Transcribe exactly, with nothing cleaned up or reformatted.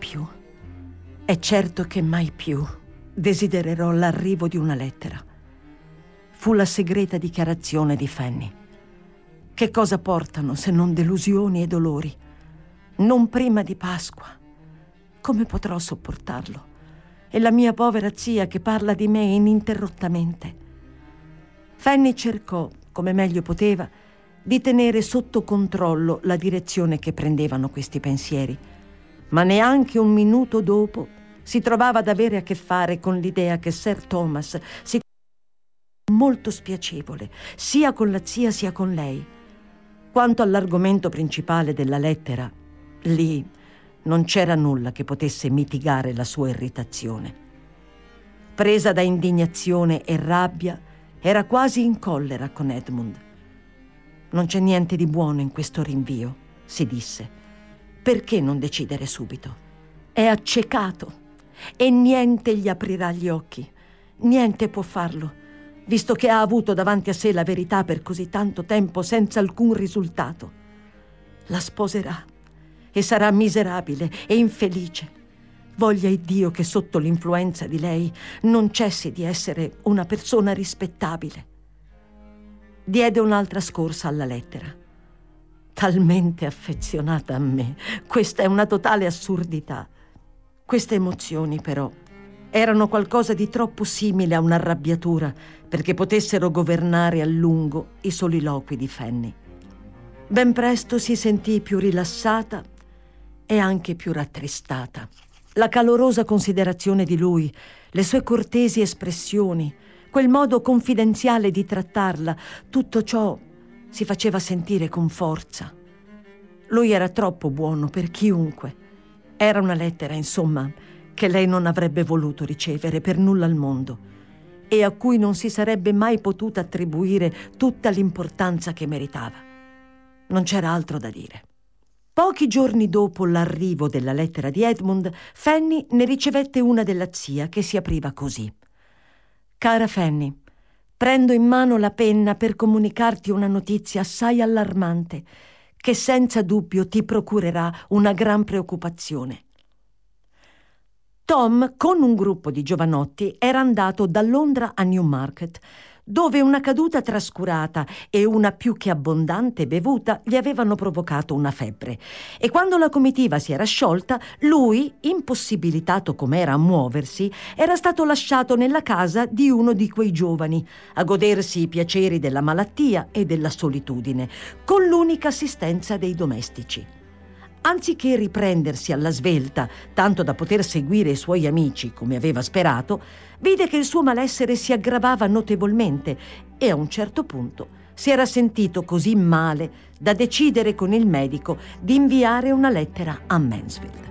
più, è certo che mai più desidererò l'arrivo di una lettera. Fu la segreta dichiarazione di Fanny. Che cosa portano se non delusioni e dolori? Non prima di Pasqua. Come potrò sopportarlo? E la mia povera zia che parla di me ininterrottamente. Fanny cercò, come meglio poteva, di tenere sotto controllo la direzione che prendevano questi pensieri, ma neanche un minuto dopo si trovava ad avere a che fare con l'idea che Sir Thomas si molto spiacevole, sia con la zia sia con lei. Quanto all'argomento principale della lettera, lì non c'era nulla che potesse mitigare la sua irritazione. Presa da indignazione e rabbia, era quasi in collera con Edmund. Non c'è niente di buono in questo rinvio, si disse. Perché non decidere subito? È accecato e niente gli aprirà gli occhi. Niente può farlo, visto che ha avuto davanti a sé la verità per così tanto tempo senza alcun risultato. La sposerà e sarà miserabile e infelice. Voglia Iddio che sotto l'influenza di lei non cessi di essere una persona rispettabile. Diede un'altra scorsa alla lettera. Talmente affezionata a me, questa è una totale assurdità. Queste emozioni, però, erano qualcosa di troppo simile a un'arrabbiatura perché potessero governare a lungo i soliloqui di Fanny. Ben presto si sentì più rilassata e anche più rattristata. La calorosa considerazione di lui, le sue cortesi espressioni, quel modo confidenziale di trattarla, tutto ciò si faceva sentire con forza. Lui era troppo buono per chiunque. Era una lettera, insomma, che lei non avrebbe voluto ricevere per nulla al mondo e a cui non si sarebbe mai potuta attribuire tutta l'importanza che meritava. Non c'era altro da dire. Pochi giorni dopo l'arrivo della lettera di Edmund, Fanny ne ricevette una della zia che si apriva così. Cara Fanny, prendo in mano la penna per comunicarti una notizia assai allarmante che senza dubbio ti procurerà una gran preoccupazione. Tom, con un gruppo di giovanotti, era andato da Londra a Newmarket, dove una caduta trascurata e una più che abbondante bevuta gli avevano provocato una febbre. E quando la comitiva si era sciolta, lui, impossibilitato com'era a muoversi, era stato lasciato nella casa di uno di quei giovani, a godersi i piaceri della malattia e della solitudine, con l'unica assistenza dei domestici. Anziché riprendersi alla svelta, tanto da poter seguire i suoi amici, come aveva sperato, vide che il suo malessere si aggravava notevolmente e a un certo punto si era sentito così male da decidere con il medico di inviare una lettera a Mansfield.